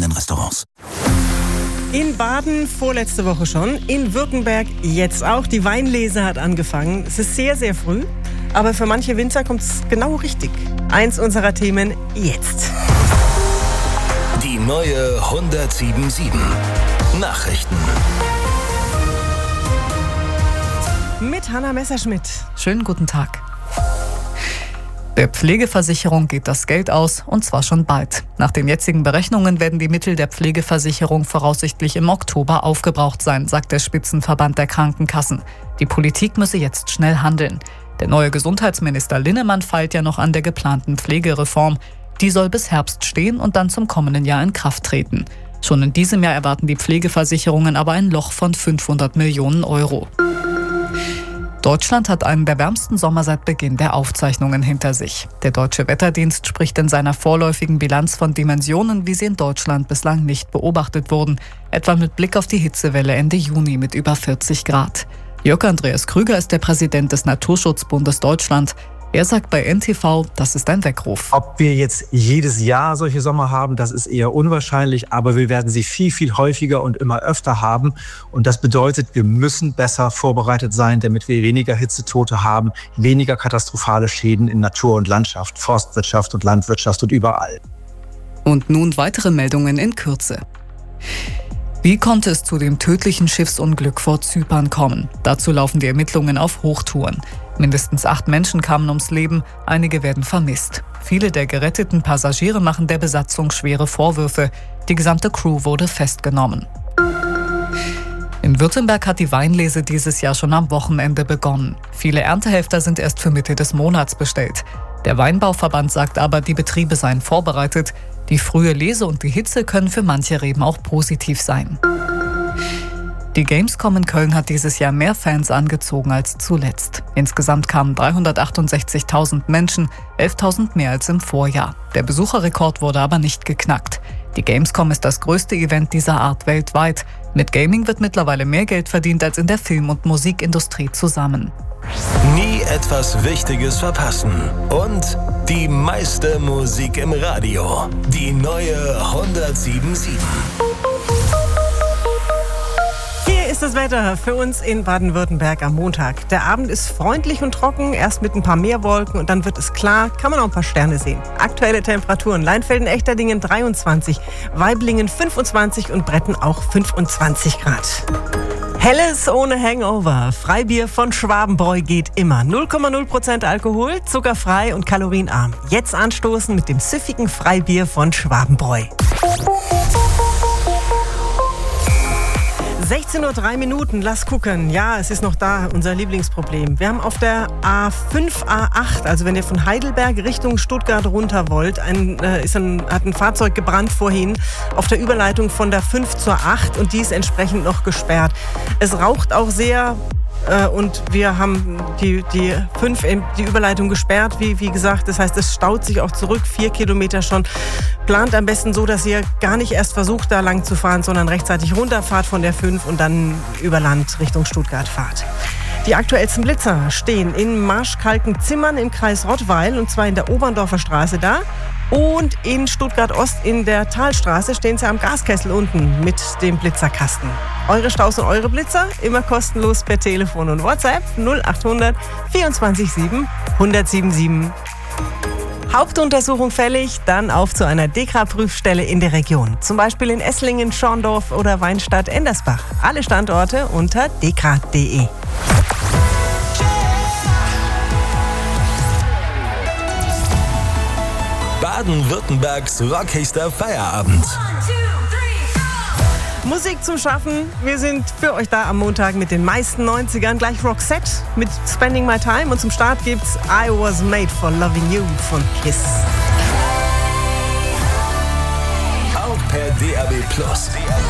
Sterne-Restaurants. In Baden vorletzte Woche schon, in Württemberg jetzt auch. Die Weinlese hat angefangen. Es ist sehr, sehr früh, aber für manche Winzer kommt es genau richtig. Eins unserer Themen jetzt. Die neue 107.7 Nachrichten. Mit Hanna Messerschmidt. Schönen guten Tag. Der Pflegeversicherung geht das Geld aus, und zwar schon bald. Nach den jetzigen Berechnungen werden die Mittel der Pflegeversicherung voraussichtlich im Oktober aufgebraucht sein, sagt der Spitzenverband der Krankenkassen. Die Politik müsse jetzt schnell handeln. Der neue Gesundheitsminister Linnemann feilt ja noch an der geplanten Pflegereform. Die soll bis Herbst stehen und dann zum kommenden Jahr in Kraft treten. Schon in diesem Jahr erwarten die Pflegeversicherungen aber ein Loch von 500 Millionen Euro. Deutschland hat einen der wärmsten Sommer seit Beginn der Aufzeichnungen hinter sich. Der Deutsche Wetterdienst spricht in seiner vorläufigen Bilanz von Dimensionen, wie sie in Deutschland bislang nicht beobachtet wurden, etwa mit Blick auf die Hitzewelle Ende Juni mit über 40 Grad. Jörg Andreas Krüger ist der Präsident des Naturschutzbundes Deutschland. Er sagt bei NTV, das ist ein Weckruf. Ob wir jetzt jedes Jahr solche Sommer haben, das ist eher unwahrscheinlich, aber wir werden sie viel, viel häufiger und immer öfter haben. Und das bedeutet, wir müssen besser vorbereitet sein, damit wir weniger Hitzetote haben, weniger katastrophale Schäden in Natur und Landschaft, Forstwirtschaft und Landwirtschaft und überall. Und nun weitere Meldungen in Kürze. Wie konnte es zu dem tödlichen Schiffsunglück vor Zypern kommen? Dazu laufen die Ermittlungen auf Hochtouren. Mindestens 8 Menschen kamen ums Leben, einige werden vermisst. Viele der geretteten Passagiere machen der Besatzung schwere Vorwürfe. Die gesamte Crew wurde festgenommen. In Württemberg hat die Weinlese dieses Jahr schon am Wochenende begonnen. Viele Erntehelfer sind erst für Mitte des Monats bestellt. Der Weinbauverband sagt aber, die Betriebe seien vorbereitet. Die frühe Lese und die Hitze können für manche Reben auch positiv sein. Die Gamescom in Köln hat dieses Jahr mehr Fans angezogen als zuletzt. Insgesamt kamen 368.000 Menschen, 11.000 mehr als im Vorjahr. Der Besucherrekord wurde aber nicht geknackt. Die Gamescom ist das größte Event dieser Art weltweit. Mit Gaming wird mittlerweile mehr Geld verdient als in der Film- und Musikindustrie zusammen. Nie etwas Wichtiges verpassen. Und die meiste Musik im Radio. Die neue 107.7. Ist das Wetter für uns in Baden-Württemberg am Montag. Der Abend ist freundlich und trocken, erst mit ein paar Meerwolken und dann wird es klar, kann man auch ein paar Sterne sehen. Aktuelle Temperaturen: Leinfelden-Echterdingen 23, Waiblingen 25 und Bretten auch 25 Grad. Helles ohne Hangover. Freibier von Schwabenbräu geht immer. 0,0% Alkohol, zuckerfrei und kalorienarm. Jetzt anstoßen mit dem süffigen Freibier von Schwabenbräu. 16:03 Uhr, lass gucken. Ja, es ist noch da, unser Lieblingsproblem. Wir haben auf der A5, A8, also wenn ihr von Heidelberg Richtung Stuttgart runter wollt, hat ein Fahrzeug gebrannt vorhin auf der Überleitung von der 5 zur 8 und die ist entsprechend noch gesperrt. Es raucht auch sehr. Und wir haben die 5, die Überleitung gesperrt, wie gesagt. Das heißt, es staut sich auch zurück, 4 Kilometer schon. Plant am besten so, dass ihr gar nicht erst versucht, da lang zu fahren, sondern rechtzeitig runterfahrt von der 5 und dann über Land Richtung Stuttgart fahrt. Die aktuellsten Blitzer stehen in Marschkalken-Zimmern im Kreis Rottweil, und zwar in der Oberndorfer Straße da. Und in Stuttgart-Ost in der Talstraße stehen sie am Gaskessel unten mit dem Blitzerkasten. Eure Staus und eure Blitzer immer kostenlos per Telefon und WhatsApp 0800 24 7 1077. Hauptuntersuchung fällig, dann auf zu einer DEKRA-Prüfstelle in der Region. Zum Beispiel in Esslingen, Schorndorf oder Weinstadt-Endersbach. Alle Standorte unter dekra.de. Baden-Württembergs rockigster Feierabend. Musik zum Schaffen. Wir sind für euch da am Montag mit den meisten 90ern. Gleich Roxette mit Spending My Time. Und zum Start gibt's I Was Made for Loving You von KISS. Auch per DAB+.